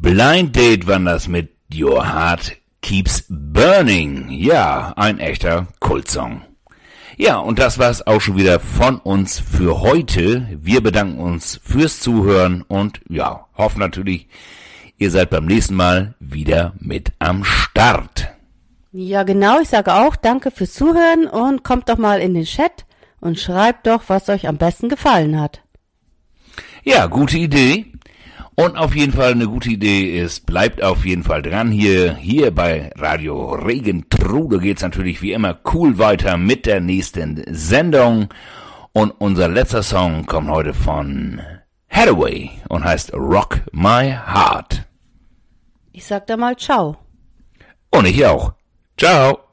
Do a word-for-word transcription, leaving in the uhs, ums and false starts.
Blind Date war das mit Your Heart Keeps Burning. Ja, ein echter Kultsong. Ja, und das war's auch schon wieder von uns für heute. Wir bedanken uns fürs Zuhören und ja, hoffen natürlich, ihr seid beim nächsten Mal wieder mit am Start. Ja, genau, ich sage auch danke fürs Zuhören und kommt doch mal in den Chat und schreibt doch, was euch am besten gefallen hat. Ja, gute Idee. Und auf jeden Fall eine gute Idee ist, bleibt auf jeden Fall dran hier, hier bei Radio Regentrude geht's natürlich wie immer cool weiter mit der nächsten Sendung. Und unser letzter Song kommt heute von Hathaway und heißt Rock My Heart. Ich sag da mal ciao. Und ich auch. Ciao.